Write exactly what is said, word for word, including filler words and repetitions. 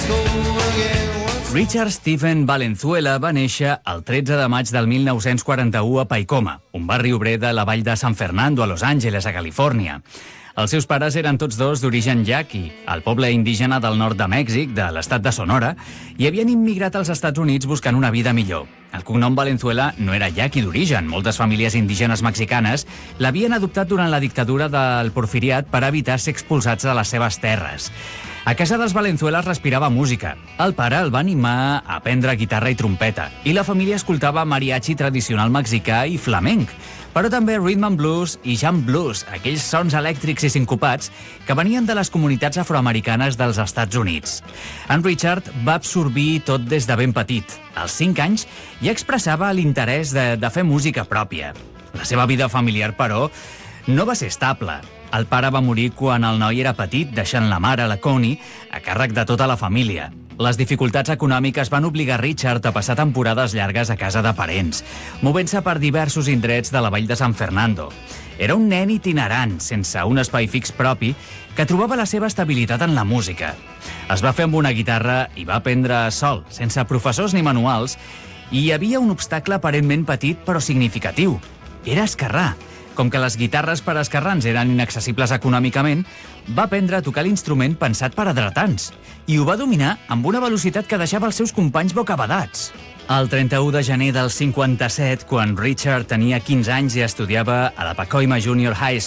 Richard Stephen Valenzuela va néixer el tretze de maig del mil nou-cents quaranta-u a Paicoma, un barri obrer de la vall de San Fernando, a Los Angeles, a Califòrnia. Els seus pares eren tots dos d'origen yaqui, el poble indígena del nord de Mèxic, de l'estat de Sonora, i havien immigrat als Estats Units buscant una vida millor. El cognom Valenzuela no era yaqui d'origen. Moltes famílies indígenes mexicanes l'havien adoptat durant la dictadura del Porfiriat per evitar ser expulsats de les seves terres. A casa dels Valenzuela es respirava música. El pare el va animar a aprendre guitarra i trompeta, i la família escoltava mariachi tradicional mexicà i flamenc, però també rhythm and blues i jam blues, aquells sons elèctrics i sincopats que venien de les comunitats afroamericanes dels Estats Units. En Richard va absorbir tot des de ben petit. Als cinc anys ja expressava l'interès de, de fer música pròpia. La seva vida familiar, però, no va ser estable. El pare va morir quan el noi era petit, deixant la mare, la Connie, a càrrec de tota la família. Les dificultats econòmiques van obligar Richard a passar temporades llargues a casa de parents, movent-se per diversos indrets de la vall de San Fernando. Era un nen itinerant, sense un espai fix propi, que trobava la seva estabilitat en la música. Es va fer amb una guitarra i va aprendre sol, sense professors ni manuals, i hi havia un obstacle aparentment petit però significatiu. Era esquerrà. Com que les guitarres per a esquerrans eren inaccessibles econòmicament, va aprendre a tocar l'instrument pensat per a dretans, i ho va dominar amb una velocitat que deixava els seus companys bocabadats. El trenta-u de gener del cinquanta-set, quan Richard tenia quinze anys i estudiava a la Pacoima Junior High